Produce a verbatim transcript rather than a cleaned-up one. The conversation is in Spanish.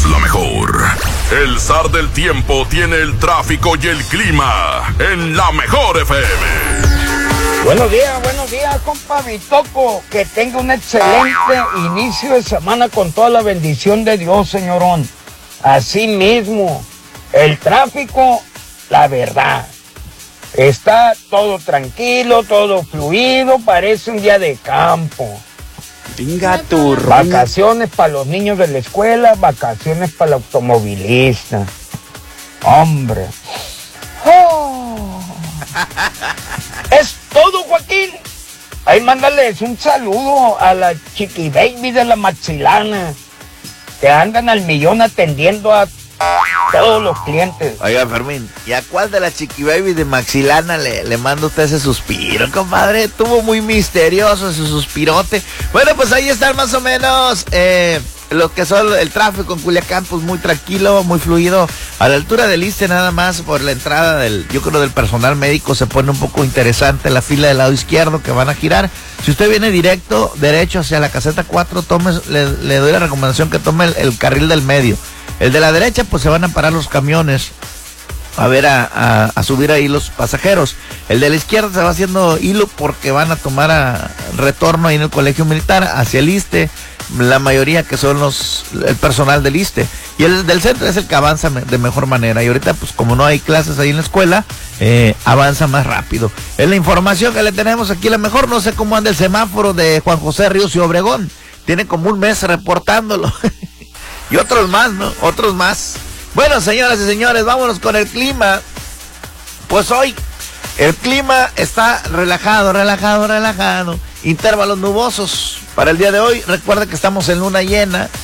la mejor. El zar del tiempo tiene el tráfico y el clima en la mejor F M. Buenos días, buenos días, compa Bitoco. Que tenga un excelente inicio de semana con toda la bendición de Dios, señorón. Así mismo, el tráfico, la verdad, está todo tranquilo, todo fluido, parece un día de campo. Venga, tu Vacaciones para los niños de la escuela, vacaciones para el automovilista. Hombre. Oh. Es todo, Joaquín. Ahí mándales un saludo a la Chiqui Baby de la Maxilana, que andan al millón atendiendo a todos los clientes. Oiga, Fermín, ¿y a cuál de la Chiqui Baby de Maxilana le, le manda usted ese suspiro, compadre? Estuvo muy misterioso ese suspirote. Bueno, pues ahí están más o menos eh, lo que son el tráfico en Culiacán, pues muy tranquilo, muy fluido. A la altura del Iste nada más por la entrada del, yo creo del personal médico se pone un poco interesante la fila del lado izquierdo que van a girar. Si usted viene directo, derecho hacia la caseta cuatro, tome, le, le doy la recomendación que tome el, el carril del medio. El de la derecha, pues se van a parar los camiones a ver a, a, a subir ahí los pasajeros. El de la izquierda se va haciendo hilo porque van a tomar a retorno ahí en el colegio militar hacia el Iste, la mayoría que son los el personal del Iste. Y el del centro es el que avanza de mejor manera. Y ahorita, pues como no hay clases ahí en la escuela, eh, avanza más rápido. Es la información que le tenemos aquí. La mejor, no sé cómo anda el semáforo de Juan José Ríos y Obregón. Tiene como un mes reportándolo. Y otros más, ¿no? Otros más. Bueno, señoras y señores, vámonos con el clima. Pues hoy el clima está relajado, relajado, relajado. Intervalos nubosos para el día de hoy. Recuerda que estamos en luna llena.